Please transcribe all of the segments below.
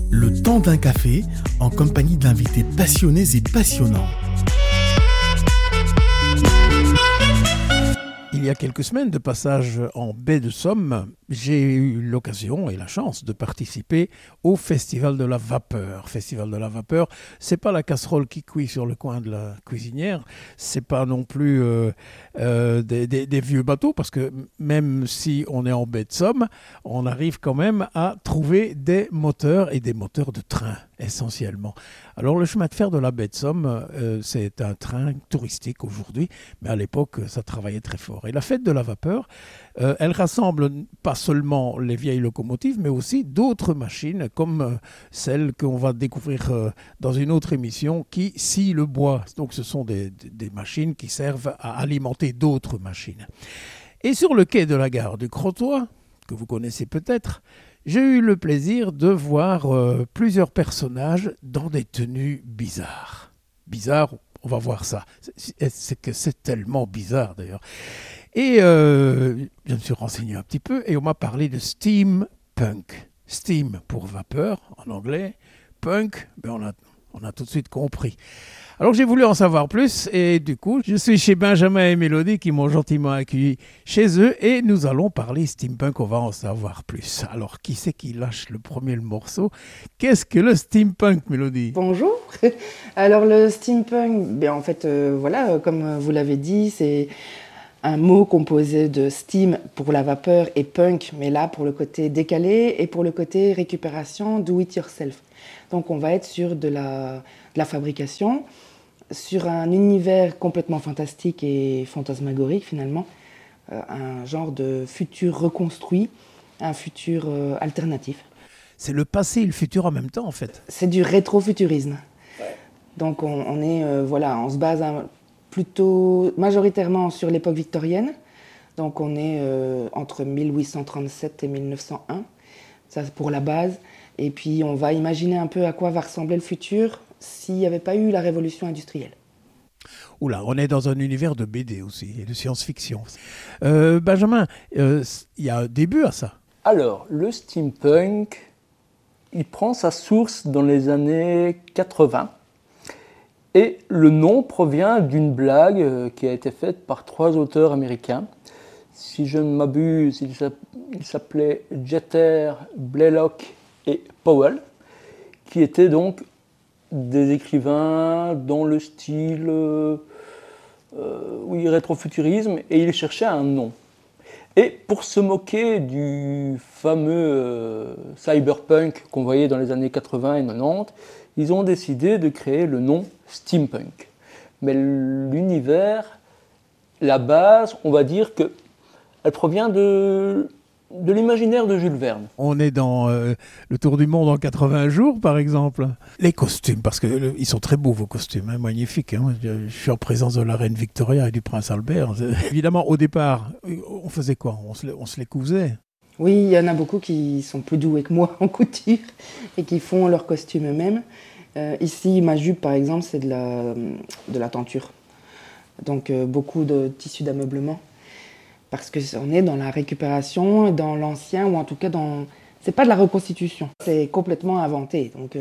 Le temps d'un café en compagnie d'invités passionnés et passionnants. Il y a quelques semaines de passage en baie de Somme, j'ai eu l'occasion et la chance de participer au Festival de la Vapeur. Festival de la Vapeur, c'est pas la casserole qui cuit sur le coin de la cuisinière, c'est pas non plus des vieux bateaux, parce que même si on est en baie de Somme, on arrive quand même à trouver des moteurs et des moteurs de train essentiellement. Alors le chemin de fer de la baie de Somme, c'est un train touristique aujourd'hui, mais à l'époque ça travaillait très fort. Et la fête de la vapeur, elle rassemble pas seulement les vieilles locomotives, mais aussi d'autres machines, comme celles qu'on va découvrir dans une autre émission, qui scient le bois. Donc ce sont des machines qui servent à alimenter d'autres machines. Et sur le quai de la gare du Crotoy, que vous connaissez peut-être, j'ai eu le plaisir de voir plusieurs personnages dans des tenues bizarres. Bizarres, on va voir ça. C'est tellement bizarre d'ailleurs. Et je me suis renseigné un petit peu et on m'a parlé de steampunk. Steam pour vapeur en anglais, punk, ben on a tout de suite compris. Alors j'ai voulu en savoir plus et du coup je suis chez Benjamin et Mélodie qui m'ont gentiment accueilli chez eux et nous allons parler steampunk, on va en savoir plus. Alors qui c'est qui lâche le premier le morceau? Qu'est-ce que le steampunk, Mélodie? Bonjour. Alors le steampunk, ben en fait voilà, comme vous l'avez dit, c'est un mot composé de steam pour la vapeur et punk, mais là pour le côté décalé et pour le côté récupération, do it yourself. Donc on va être sur de la fabrication, sur un univers complètement fantastique et fantasmagorique finalement, un genre de futur reconstruit, un futur alternatif. C'est le passé et le futur en même temps en fait. C'est du rétrofuturisme. Ouais. Donc on se base plutôt majoritairement sur l'époque victorienne. Donc on est entre 1837 et 1901, ça c'est pour la base. Et puis on va imaginer un peu à quoi va ressembler le futur s'il n'y avait pas eu la révolution industrielle. Oula, on est dans un univers de BD aussi et de science-fiction. Benjamin, il y a un début à ça. Alors, le steampunk, il prend sa source dans les années 80. Et le nom provient d'une blague qui a été faite par 3 auteurs américains. Si je ne m'abuse, ils s'appelaient Jeter, Blaylock et Powell, qui étaient donc des écrivains dans le style rétrofuturisme, et ils cherchaient un nom. Et pour se moquer du fameux cyberpunk qu'on voyait dans les années 80 et 90, ils ont décidé de créer le nom steampunk. Mais l'univers, la base, on va dire qu'elle provient de l'imaginaire de Jules Verne. On est dans le Tour du Monde en 80 jours, par exemple. Les costumes, parce qu'ils sont très beaux, vos costumes, hein, magnifiques. Hein. Je suis en présence de la reine Victoria et du prince Albert. Évidemment, au départ, on faisait quoi? On se les cousait. Oui, il y en a beaucoup qui sont plus doués que moi en couture et qui font leurs costumes eux-mêmes. Ici, ma jupe, par exemple, c'est de la tenture. Donc, beaucoup de tissus d'ameublement. Parce qu'on est dans la récupération, dans l'ancien, ou en tout cas c'est pas de la reconstitution, c'est complètement inventé. Donc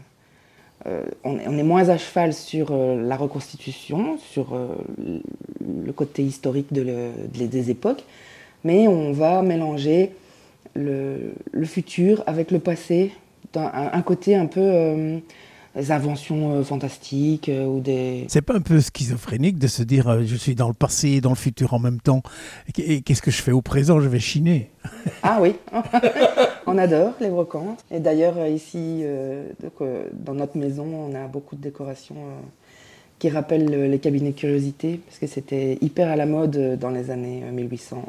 on est moins à cheval sur la reconstitution, sur le côté historique des époques, mais on va mélanger le futur avec le passé, un côté un peu des inventions fantastiques ou des... C'est pas un peu schizophrénique de se dire je suis dans le passé et dans le futur en même temps, et qu'est-ce que je fais au présent? Je vais chiner. Ah oui, on adore les brocantes. Et d'ailleurs ici, dans notre maison, on a beaucoup de décorations qui rappellent les cabinets de curiosité, parce que c'était hyper à la mode dans les années 1800.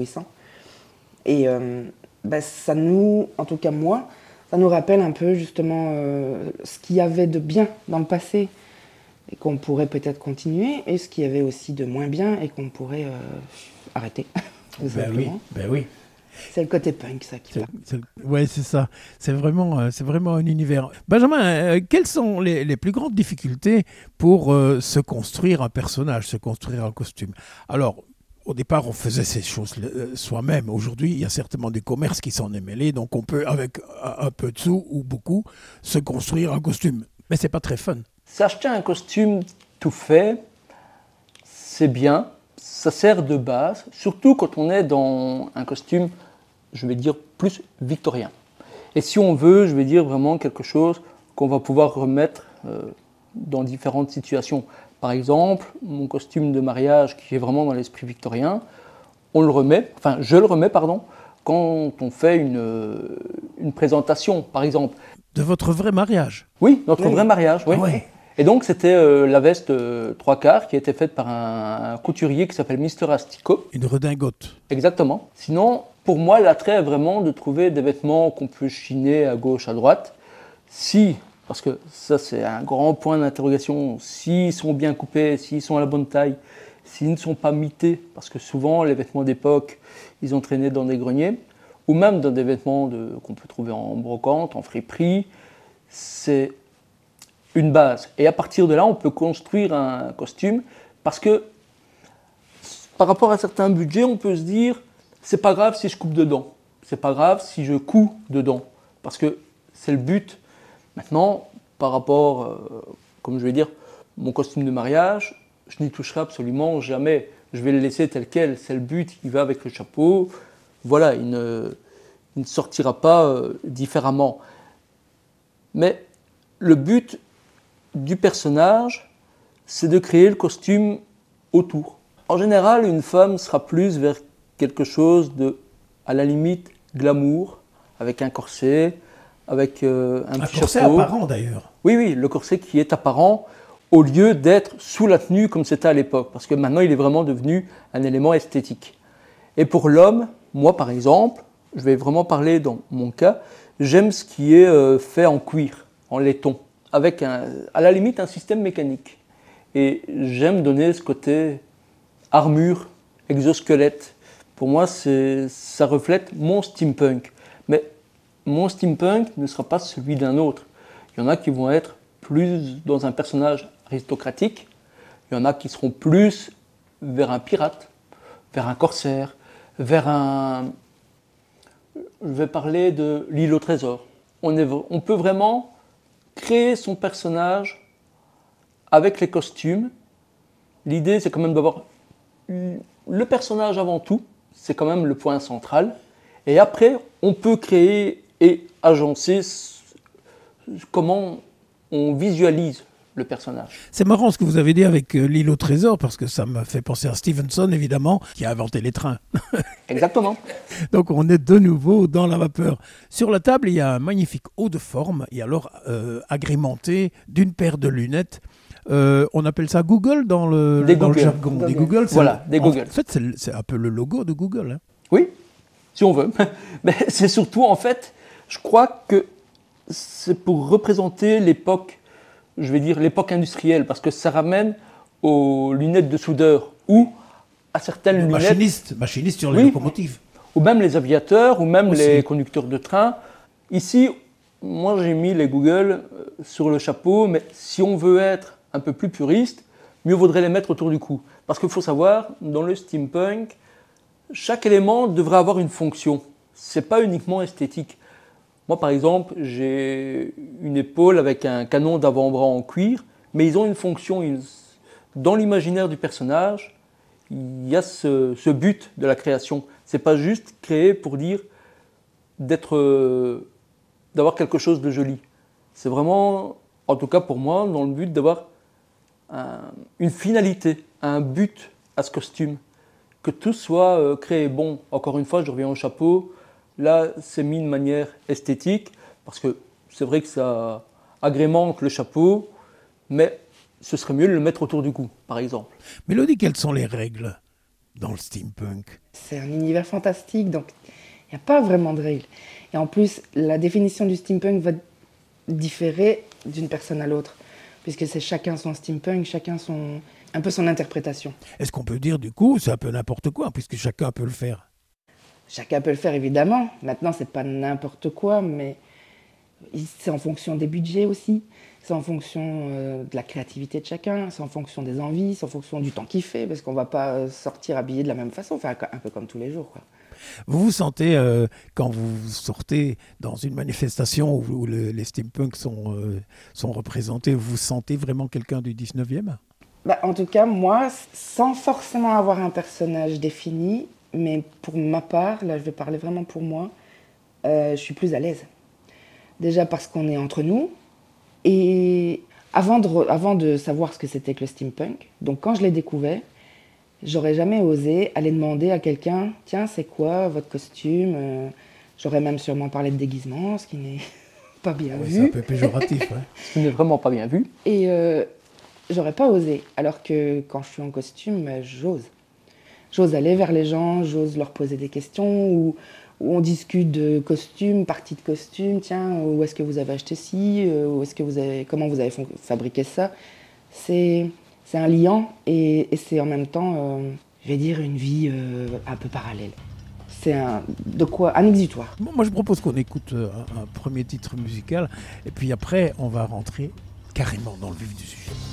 Et ça nous, en tout cas moi, ça nous rappelle un peu justement ce qu'il y avait de bien dans le passé et qu'on pourrait peut-être continuer, et ce qu'il y avait aussi de moins bien et qu'on pourrait arrêter. Ben oui. C'est le côté punk, ça, qui parle. Oui, c'est ça. C'est vraiment un univers. Benjamin, quelles sont les plus grandes difficultés pour se construire un personnage, se construire un costume? Alors, Au départ, on faisait ces choses soi-même. Aujourd'hui, il y a certainement des commerces qui s'en est mêlé, donc on peut, avec un peu de sous ou beaucoup, se construire un costume. Mais c'est pas très fun. S'acheter un costume tout fait, c'est bien, ça sert de base, surtout quand on est dans un costume, je vais dire, plus victorien. Et si on veut, je vais dire vraiment quelque chose qu'on va pouvoir remettre dans différentes situations. Par exemple, mon costume de mariage qui est vraiment dans l'esprit victorien, je le remets, quand on fait une présentation, par exemple. De votre vrai mariage? Oui, notre vrai mariage, oui. Ah ouais. Et donc, c'était la veste 3/4 qui a été faite par un couturier qui s'appelle Mister Astico. Une redingote. Exactement. Sinon, pour moi, l'attrait est vraiment de trouver des vêtements qu'on peut chiner à gauche, à droite. Parce que ça, c'est un grand point d'interrogation, s'ils sont bien coupés, s'ils sont à la bonne taille, s'ils ne sont pas mités, parce que souvent, les vêtements d'époque, ils ont traîné dans des greniers, ou même dans des vêtements qu'on peut trouver en brocante, en friperie. C'est une base. Et à partir de là, on peut construire un costume parce que par rapport à certains budgets, on peut se dire c'est pas grave si je coupe dedans, c'est pas grave si je couds dedans parce que c'est le but. Maintenant, par rapport, comme je vais dire, mon costume de mariage, je n'y toucherai absolument jamais. Je vais le laisser tel quel, c'est le but, il va avec le chapeau. Voilà, il ne sortira pas différemment. Mais le but du personnage, c'est de créer le costume autour. En général, une femme sera plus vers quelque chose de, à la limite, glamour, avec un corset, avec un petit corset chapeau. apparent d'ailleurs. Oui, le corset qui est apparent, au lieu d'être sous la tenue comme c'était à l'époque, parce que maintenant il est vraiment devenu un élément esthétique. Et pour l'homme, moi par exemple, je vais vraiment parler dans mon cas, j'aime ce qui est fait en cuir, en laiton, avec à la limite un système mécanique. Et j'aime donner ce côté armure, exosquelette. Pour moi, ça reflète mon steampunk. Mais mon steampunk ne sera pas celui d'un autre. Il y en a qui vont être plus dans un personnage aristocratique, il y en a qui seront plus vers un pirate, vers un corsaire, vers un... Je vais parler de l'île au trésor. On peut vraiment créer son personnage avec les costumes. L'idée, c'est quand même d'avoir le personnage avant tout, c'est quand même le point central. Et après, on peut créer et agencer comment on visualise le personnage. C'est marrant ce que vous avez dit avec l'île au trésor, parce que ça m'a fait penser à Stevenson, évidemment, qui a inventé les trains. Exactement. Donc on est de nouveau dans la vapeur. Sur la table, il y a un magnifique haut de forme, et alors agrémenté d'une paire de lunettes. On appelle ça Google dans le jargon. Des Google. Voilà, des Google. En fait, c'est un peu le logo de Google. Hein. Oui, si on veut. Mais c'est surtout, en fait, je crois que c'est pour représenter l'époque, je vais dire l'époque industrielle, parce que ça ramène aux lunettes de soudeur ou à certaines lunettes... Machinistes sur les locomotives. Ou même les aviateurs, ou même les conducteurs de train. Ici, moi j'ai mis les Google sur le chapeau, mais si on veut être un peu plus puriste, mieux vaudrait les mettre autour du cou. Parce qu'il faut savoir, dans le steampunk, chaque élément devrait avoir une fonction. Ce n'est pas uniquement esthétique. Moi, par exemple, j'ai une épaule avec un canon d'avant-bras en cuir, mais ils ont une fonction. Dans l'imaginaire du personnage, il y a ce but de la création. Ce n'est pas juste créer pour dire d'avoir quelque chose de joli. C'est vraiment, en tout cas pour moi, dans le but d'avoir une finalité, un but à ce costume. Que tout soit créé. Bon, encore une fois, je reviens au chapeau. Là, c'est mis de manière esthétique, parce que c'est vrai que ça agrémente le chapeau, mais ce serait mieux de le mettre autour du cou, par exemple. Mélodie, quelles sont les règles dans le steampunk? C'est un univers fantastique, donc il n'y a pas vraiment de règles. Et en plus, la définition du steampunk va différer d'une personne à l'autre, puisque c'est chacun son steampunk, chacun un peu son interprétation. Est-ce qu'on peut dire, du coup, c'est un peu n'importe quoi, puisque chacun peut le faire? Chacun peut le faire, évidemment. Maintenant, c'est pas n'importe quoi, mais C'est en fonction des budgets aussi, c'est en fonction de la créativité de chacun, c'est en fonction des envies, c'est en fonction du temps qu'il fait, parce qu'on ne va pas sortir habillé de la même façon, enfin un peu comme tous les jours, quoi. Vous vous sentez, quand vous sortez dans une manifestation où les steampunks sont représentés, vous vous sentez vraiment quelqu'un du 19e? Bah, en tout cas, moi, sans forcément avoir un personnage défini, mais pour ma part, là je vais parler vraiment pour moi, je suis plus à l'aise. Déjà parce qu'on est entre nous, et avant de savoir ce que c'était que le steampunk, donc quand je l'ai découvert, j'aurais jamais osé aller demander à quelqu'un, tiens, c'est quoi votre costume? J'aurais même sûrement parlé de déguisement, ce qui n'est pas bien Oui, vu. c'est un peu péjoratif. Ouais. Ce qui n'est vraiment pas bien vu. Et j'aurais pas osé, alors que quand je suis en costume, j'ose. J'ose aller vers les gens, j'ose leur poser des questions, ou on discute de costumes, parties de costumes, tiens, où est-ce que vous avez acheté ci, comment vous avez fabriqué ça. C'est un liant et c'est en même temps, je vais dire, une vie un peu parallèle. C'est un exutoire. Bon, moi, je propose qu'on écoute un premier titre musical, et puis après, on va rentrer carrément dans le vif du sujet.